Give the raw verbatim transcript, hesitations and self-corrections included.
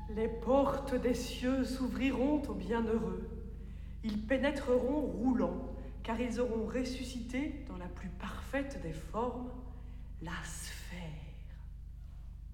Les portes des cieux s'ouvriront aux bienheureux. Ils pénétreront roulants, car ils auront ressuscité dans la plus parfaite des formes, la sphère.